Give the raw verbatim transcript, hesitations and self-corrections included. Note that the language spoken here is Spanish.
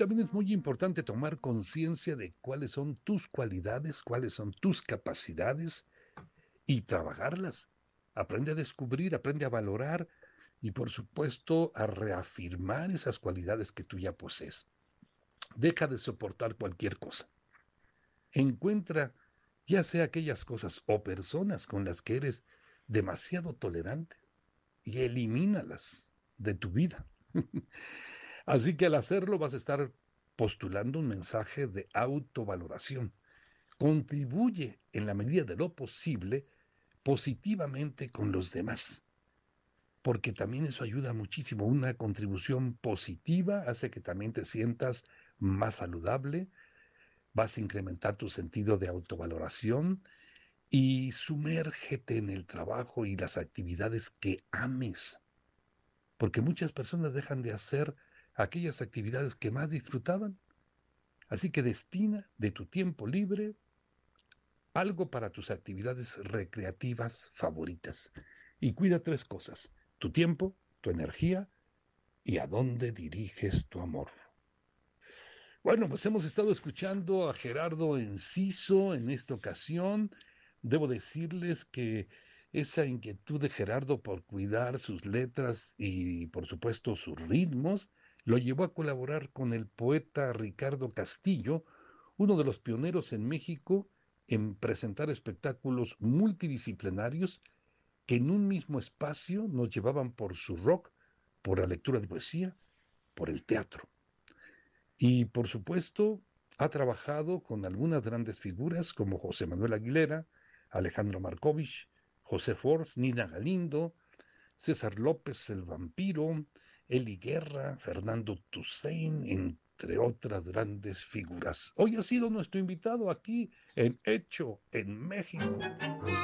también es muy importante tomar conciencia de cuáles son tus cualidades, cuáles son tus capacidades y trabajarlas. Aprende a descubrir, aprende a valorar y por supuesto a reafirmar esas cualidades que tú ya posees. Deja de soportar cualquier cosa. Encuentra ya sea aquellas cosas o personas con las que eres demasiado tolerante y elimínalas de tu vida. Así que al hacerlo vas a estar postulando un mensaje de autovaloración. Contribuye en la medida de lo posible positivamente con los demás, porque también eso ayuda muchísimo. Una contribución positiva hace que también te sientas más saludable, vas a incrementar tu sentido de autovaloración y sumérgete en el trabajo y las actividades que ames, porque muchas personas dejan de hacer aquellas actividades que más disfrutaban. Así que destina de tu tiempo libre algo para tus actividades recreativas favoritas. Y cuida tres cosas: tu tiempo, tu energía y a dónde diriges tu amor. Bueno, pues hemos estado escuchando a Gerardo Enciso en esta ocasión. Debo decirles que esa inquietud de Gerardo por cuidar sus letras y, por supuesto, sus ritmos, lo llevó a colaborar con el poeta Ricardo Castillo, uno de los pioneros en México en presentar espectáculos multidisciplinarios que en un mismo espacio nos llevaban por su rock, por la lectura de poesía, por el teatro. Y por supuesto, ha trabajado con algunas grandes figuras como José Manuel Aguilera, Alejandro Markovich, José Force, Nina Galindo, César López el Vampiro, Eli Guerra, Fernando Toussaint, entre otras grandes figuras. Hoy ha sido nuestro invitado aquí en Hecho en México.